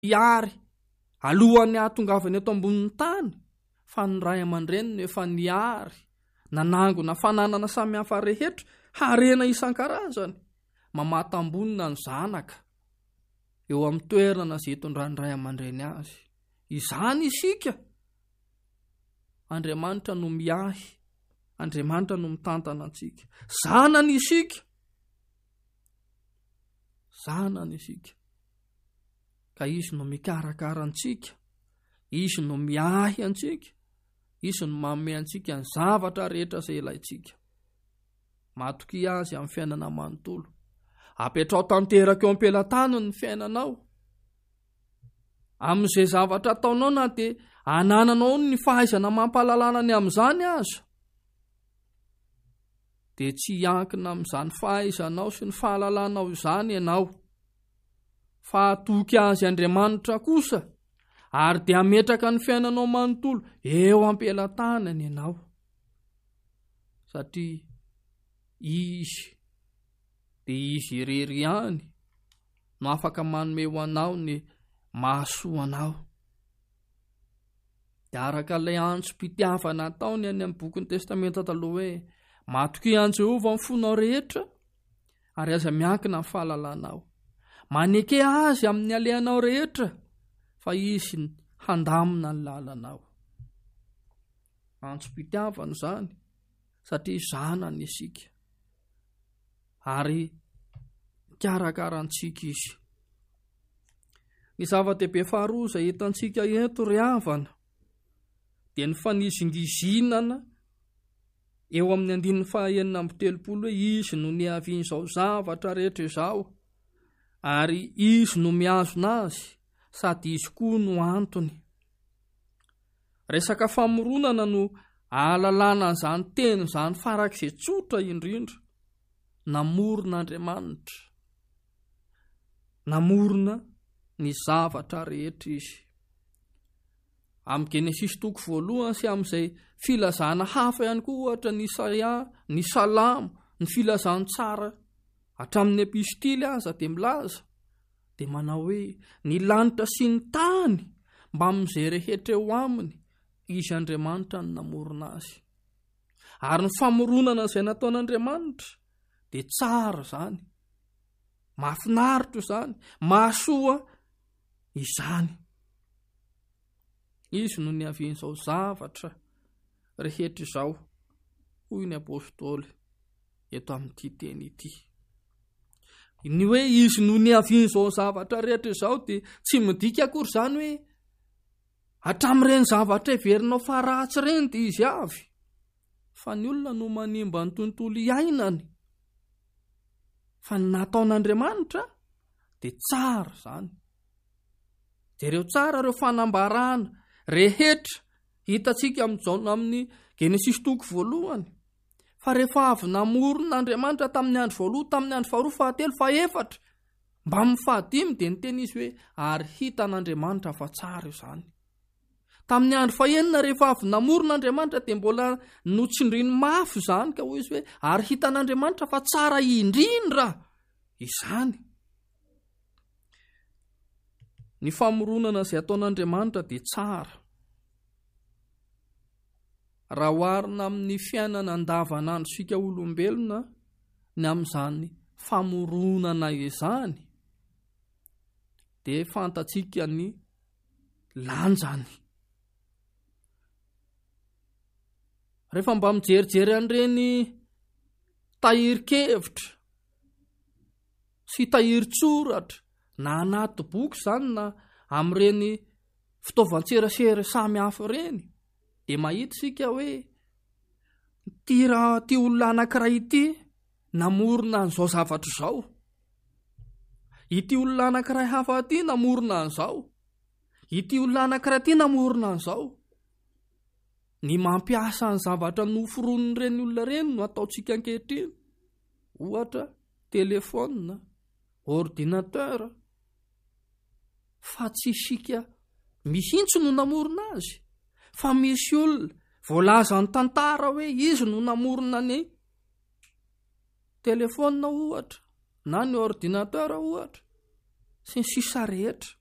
iary alohan'ny ahatongavany eto ambonin'ny tany fa ny ray aman-dreniny efa niary nanangona fananana samihafa rehetra harena isan-karazany mamatambonina ny zanaka eo amin'ny toerana izay hitondrany ray aman-dreny azy. Izany isika. Andriamanitra no miahy, Andriamanitra no mitantana antsika. Zanany isika. Zanany isika. Ka izy no mikarakara antsika, izy no miahy antsika, izy no manome antsika ny zavatra rehetra izay ilaintsika. Matoky azy amin'ny fiainana manontolo. Apetrao tanteraka eo am-pelantany ny fiainanao. Amin'izay zavatra ataonao na dia anananao ny fahaizana mampalalana ny amin'izany aza. Dia tsy hiankina amin'izany fahaizanao sy ny fahalalanao izany ianao. Fa atoky azy Andriamanitra kosa ary dia ametraka ny fiainanao manontolo eo am-pelantany ianao. Satria izy dia izy irery ihany no afaka manome ho anao ny mahasoa anao. Dia araka ilay antso-pitiavana ataony any amin'ny bokin'ny testamenta taloha hoe matoky an Jehova ny fonao rehetra ary aza miankina amin'ny fahalalànao. Maneke azy amin'ny alehanao rehetra fa izy handamina ny lalanao. Antso-pitiavana izany satria zanany isika ary karakaransika izy. Ny zava-dehibe faharoa izay hitantsika eto ry havana dia ny fanizingizinana eo amin'ny 9:9 hoe izy no niavian'izao zavatra rehetra izao ary izy no miazona azy sady izy koa no antony. Resaka famoronana no ahalalana izany teny izany farak'izay tsotra indrindra. Namoron'Andriamanitra, namorona ny zavatra rehetra izy. Amin'ny Genesis 1 sy amin'izay filazana hafa ihany koa ohatra ny Isaia, ny Salamo, ny filazany tsara hatramin'ny epistily aza dia milaza dia manao hoe ny lanitra sy ny tany mba amin'izay rehetra eo aminy izy Andriamanitra no namorona azy. Ary ny famoronana izay nataon'Andriamanitra dia tsara izany, mahafinaritra izany, mahasoa izany. Izy no niavian'izao zavatra rehetra izao, hoy ny apôstôly eto amin'ity teny ity. Ny hoe izy no niavian'izao zavatra rehetra izao dia tsy midika akory izany hoe hatramin'ireny zavatra heverinao fa ratsy ireny dia izy avy. Fa ny olona no manimba ny tontolo iainany. Fa ny nataon'Andriamanitra dia tsara izany. Jereo tsara ireo fanambarana rehetra hitantsika amin'ny Genesis 1 fa rehefa avy namoron'Andriamanitra tamin'ny andro voaloha, tamin'ny andro faharoa, fahatelo, fahaefatra mba amin'ny fahadimy dia niteny izy hoe ary hitan'Andriamanitra fa tsara izany. Tamin'ny andro fahaenina rehefa avy namoron'Andriamanitra dia mbola notsindriny mafy izany ka hoy izy hoe ary hitan'Andriamanitra fa tsara indrindra izany. Ny famoronana izay ataon'Andriamanitra dia tsara. Raha oharina amin'ny fiainana andavanandrosika olombelona ny amin'izany famoronana izany dia fantatsika ny lanjany. Rehefa mba mijerijery an'ireny tahirin-kevitra sy tahirin-tsoratra na anaty boky izany na amin'ireny fitaovan-tserasera samy hafa ireny dia mahita isika hoe ty olona anankiray ity namorona an'izao zavatra izao, ity olona anankiray hafa ity namorona an'izao, ity olona anankiray ity namorona an'izao. Ny mampiasa ny zavatra noforon'ireny olona ireny no ataontsika ankehitriny. Ohatra telefona, ordinateur. Fa tsy isika mihitsy no namorona azy, fa misy olona voalaza ny tantara hoe izy no namorona ny telefona ohatra na ny ordinateur ohatra sy ny sisa rehetra.